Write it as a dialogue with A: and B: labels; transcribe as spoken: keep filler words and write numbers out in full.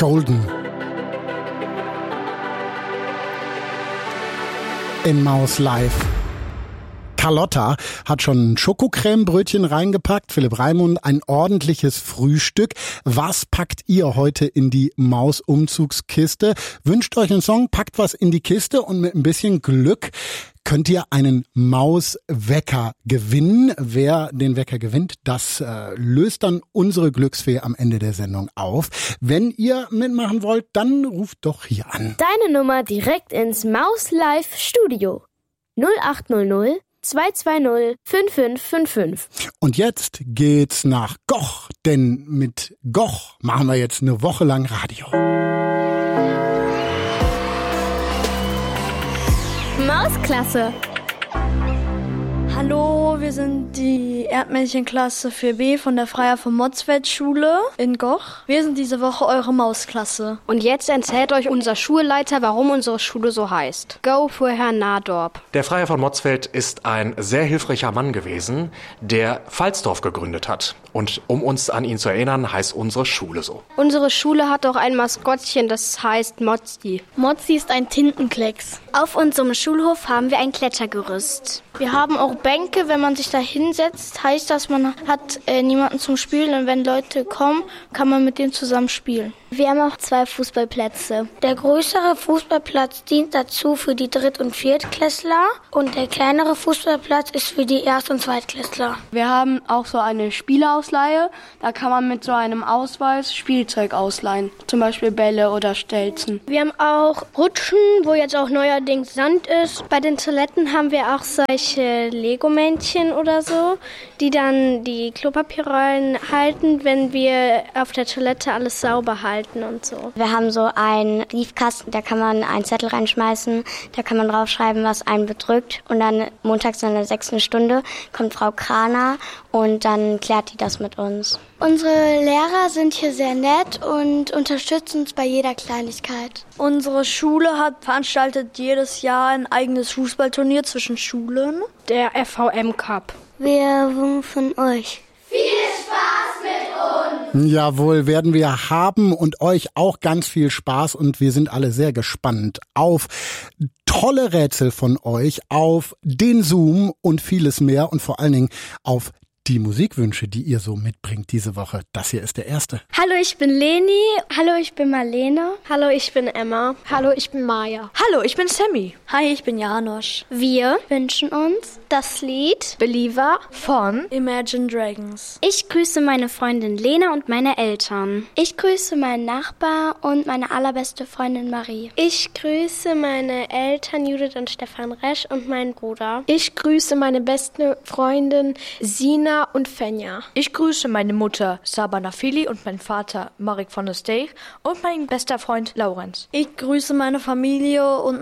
A: Golden. In Maus Live. Carlotta hat schon Schokocreme-Brötchen reingepackt, Philipp Raimund ein ordentliches Frühstück. Was packt ihr heute in die Maus-Umzugskiste? Wünscht euch einen Song, packt was in die Kiste und mit ein bisschen Glück könnt ihr einen Maus-Wecker gewinnen. Wer den Wecker gewinnt, das äh, löst dann unsere Glücksfee am Ende der Sendung auf. Wenn ihr mitmachen wollt, dann ruft doch hier an.
B: Deine Nummer direkt ins Maus Live Studio. null acht null null zwei zwei null fünf fünf fünf fünf.
A: Und jetzt geht's nach Goch, denn mit Goch machen wir jetzt eine Woche lang Radio.
B: Mausklasse.
C: Hallo, wir sind die Erdmännchenklasse vier B von der Freier von Motzfeldt Schule in Goch. Wir sind diese Woche eure Mausklasse.
D: Und jetzt erzählt euch unser Schulleiter, warum unsere Schule so heißt. Go für Herrn Nadorp.
E: Der Freier von Motzfeldt ist ein sehr hilfreicher Mann gewesen, der Pfalzdorf gegründet hat. Und um uns an ihn zu erinnern, heißt unsere Schule so.
D: Unsere Schule hat auch ein Maskottchen, das heißt Mozzi.
C: Mozzi ist ein Tintenklecks.
B: Auf unserem Schulhof haben wir ein Klettergerüst.
F: Wir haben auch Bänke, wenn man sich da hinsetzt, heißt das, man hat äh, niemanden zum Spielen und wenn Leute kommen, kann man mit denen zusammen spielen.
B: Wir haben auch zwei Fußballplätze.
F: Der größere Fußballplatz dient dazu für die Dritt- und Viertklässler und der kleinere Fußballplatz ist für die Erst- und Zweitklässler.
C: Wir haben auch so eine Spielerausleihe, da kann man mit so einem Ausweis Spielzeug ausleihen, zum Beispiel Bälle oder Stelzen.
F: Wir haben auch Rutschen, wo jetzt auch neuerdings Sand ist.
B: Bei den Toiletten haben wir auch solche Lego-Männchen oder so, die dann die Klopapierrollen halten, wenn wir auf der Toilette alles sauber halten und so.
G: Wir haben so einen Briefkasten, da kann man einen Zettel reinschmeißen, da kann man draufschreiben, was einen bedrückt und dann montags in der sechsten Stunde kommt Frau Kraner und dann klärt die das mit uns.
F: Unsere Lehrer sind hier sehr nett und unterstützen uns bei jeder Kleinigkeit.
C: Unsere Schule hat veranstaltet jedes Jahr ein eigenes Fußballturnier zwischen Schulen.
D: Der F V M Cup.
F: Wir wünschen euch
H: viel Spaß mit uns!
A: Jawohl, werden wir haben und euch auch ganz viel Spaß und wir sind alle sehr gespannt auf tolle Rätsel von euch, auf den Zoom und vieles mehr und vor allen Dingen auf die Musikwünsche, die ihr so mitbringt diese Woche. Das hier ist der erste.
B: Hallo, ich bin Leni.
F: Hallo, ich bin Marlene.
B: Hallo, ich bin Emma.
D: Hallo, ich bin Maja.
C: Hallo, ich bin Sammy. Hi, ich bin Janosch.
B: Wir wünschen uns das Lied
D: Believer
C: von Imagine Dragons.
B: Ich grüße meine Freundin Lena und meine Eltern.
F: Ich grüße meinen Nachbar und meine allerbeste Freundin Marie.
B: Ich grüße meine Eltern Judith und Stefan Resch und meinen Bruder.
I: Ich grüße meine beste Freundin Sina und Fenja.
J: Ich grüße meine Mutter Sabana Fili und meinen Vater Marek von der Steeg und mein bester Freund Laurenz.
C: Ich grüße meine Familie und